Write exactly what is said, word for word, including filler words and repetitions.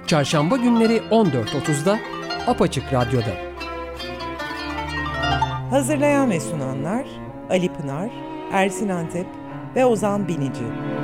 Çarşamba günleri on dört otuzda Apaçık Radyo'da. Hazırlayan ve sunanlar Ali Pınar, Ersin Antep ve Ozan Binici.